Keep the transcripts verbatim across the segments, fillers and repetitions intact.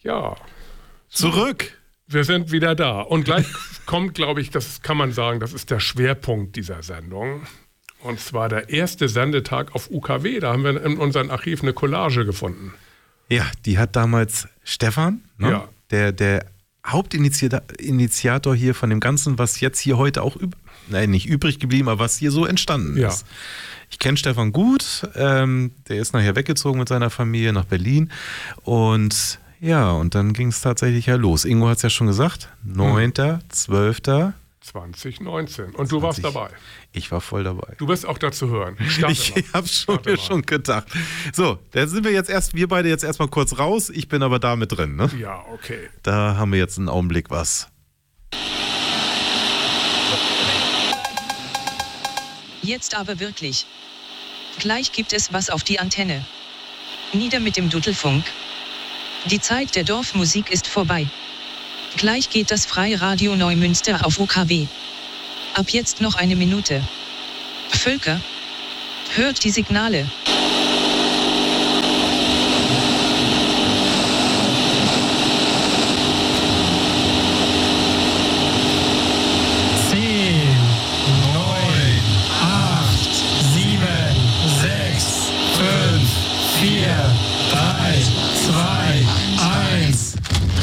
Ja. Zurück. Wir sind wieder da. Und gleich kommt, glaube ich, das kann man sagen, das ist der Schwerpunkt dieser Sendung. Und zwar der erste Sendetag auf U K W. Da haben wir in unserem Archiv eine Collage gefunden. Ja, die hat damals Stefan, ne? Ja. der, der Hauptinitiator hier von dem Ganzen, was jetzt hier heute auch, üb- nein, nicht übrig geblieben, aber was hier so entstanden Ja. ist. Ich kenne Stefan gut, ähm, der ist nachher weggezogen mit seiner Familie nach Berlin und ja, und dann ging es tatsächlich ja los. Ingo hat es ja schon gesagt, neunter zwölfter zwanzig neunzehn. Und du warst dabei. Ich war voll dabei. Du bist auch da zu hören. Starte Ich mal. habe schon, Starte mir mal. schon gedacht. So, dann sind wir jetzt erst, wir beide jetzt erstmal kurz raus. Ich bin aber da mit drin, ne? Ja, okay. Da haben wir jetzt einen Augenblick was. Jetzt aber wirklich. Gleich gibt es was auf die Antenne. Nieder mit dem Duddelfunk. Die Zeit der Dorfmusik ist vorbei. Gleich geht das Freiradio Neumünster auf U K W. Ab jetzt noch eine Minute. Völker, hört die Signale. zehn, neun, acht, sieben, sechs, fünf, vier, drei, zwei, eins.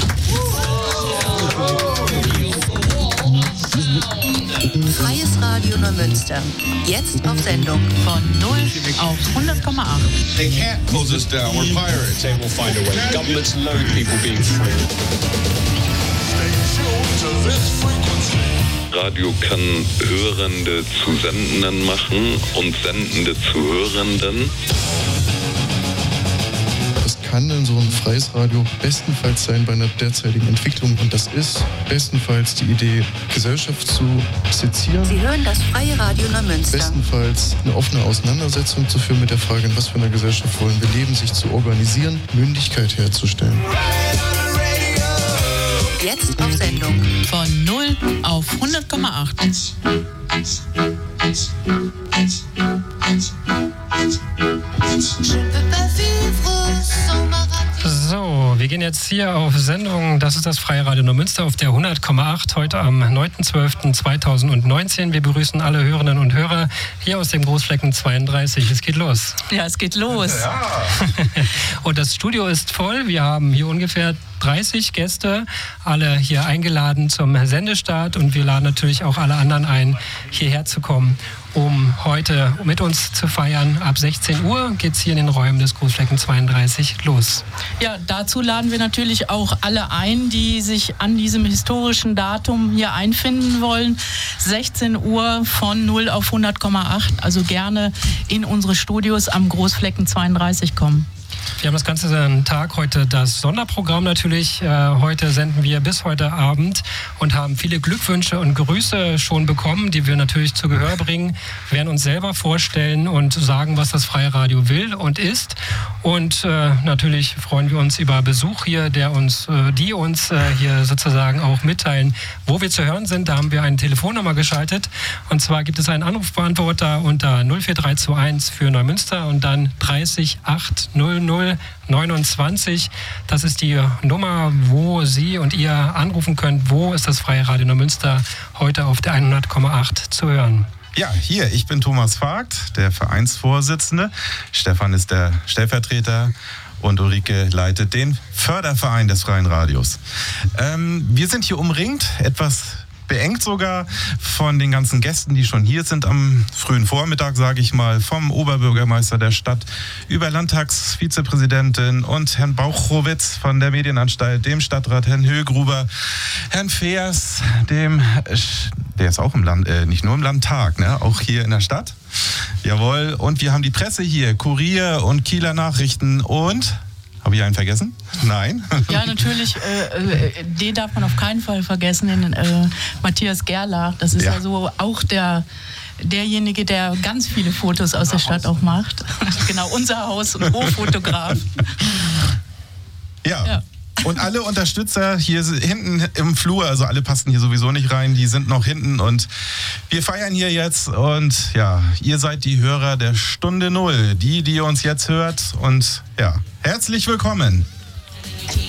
Freies Radio Neumünster. Jetzt auf Sendung. Von null auf hundert Komma acht. They can't close us down. We're pirates. They will find a way. Governments load people being free. Radio kann Hörende zu Sendenden machen und Sendende zu Hörenden. Das kann in so ein freies Radio bestenfalls sein bei einer derzeitigen Entwicklung. Und das ist bestenfalls die Idee, Gesellschaft zu sezieren. Sie hören das Freie Radio Neumünster. Bestenfalls eine offene Auseinandersetzung zu führen mit der Frage, in was für einer Gesellschaft wollen wir leben, sich zu organisieren, Mündigkeit herzustellen. Jetzt auf Sendung. Von null auf hundert Komma acht. So, wir gehen jetzt hier auf Sendung. Das ist das Freie Radio Neumünster auf der hundert Komma acht. Heute am neunter zwölfter zweitausendneunzehn. Wir begrüßen alle Hörerinnen und Hörer hier aus dem Großflecken zweiunddreißig. Es geht los. Ja, es geht los. Ja. Und das Studio ist voll. Wir haben hier ungefähr dreißig Gäste, alle hier eingeladen zum Sendestart. Und wir laden natürlich auch alle anderen ein, hierher zu kommen, um heute mit uns zu feiern. Ab sechzehn Uhr geht es hier in den Räumen des Großflecken zweiunddreißig los. Ja, dazu laden wir natürlich auch alle ein, die sich an diesem historischen Datum hier einfinden wollen. sechzehn Uhr von null auf hundert Komma acht. Also gerne in unsere Studios am Großflecken zweiunddreißig kommen. Wir haben das ganze Tag heute das Sonderprogramm natürlich. Äh, heute senden wir bis heute Abend und haben viele Glückwünsche und Grüße schon bekommen, die wir natürlich zu Gehör bringen. Wir werden uns selber vorstellen und sagen, was das Freie Radio will und ist. Und äh, natürlich freuen wir uns über Besuch hier, der uns, äh, die uns äh, hier sozusagen auch mitteilen, wo wir zu hören sind. Da haben wir eine Telefonnummer geschaltet. Und zwar gibt es einen Anrufbeantworter unter null vier drei zwei eins für Neumünster und dann dreißig acht null null neunundzwanzig. Das ist die Nummer, wo Sie und ihr anrufen könnt. Wo ist das Freie Radio Neumünster heute auf der hundert Komma acht zu hören? Ja, hier, ich bin Thomas Vogt, der Vereinsvorsitzende. Stefan ist der Stellvertreter und Ulrike leitet den Förderverein des Freien Radios. Ähm, wir sind hier umringt, etwas beengt sogar von den ganzen Gästen, die schon hier sind am frühen Vormittag, sage ich mal, vom Oberbürgermeister der Stadt über Landtagsvizepräsidentin und Herrn Bauchowitz von der Medienanstalt, dem Stadtrat Herrn Högruber, Herrn Feers, dem, der ist auch im Land, äh, nicht nur im Landtag, ne, auch hier in der Stadt. Jawohl, und wir haben die Presse hier, Kurier und Kieler Nachrichten und... Habe ich einen vergessen? Nein. Ja, natürlich, äh, äh, den darf man auf keinen Fall vergessen, den äh, Matthias Gerlach. Das ist ja, ja so auch der, derjenige, der ganz viele Fotos aus der Stadt auch macht. Genau, unser Haus- und Hoffotograf. Ja. ja. Und alle Unterstützer hier hinten im Flur, also alle passen hier sowieso nicht rein, die sind noch hinten und wir feiern hier jetzt und ja, ihr seid die Hörer der Stunde Null, die, die uns jetzt hört und ja, herzlich willkommen.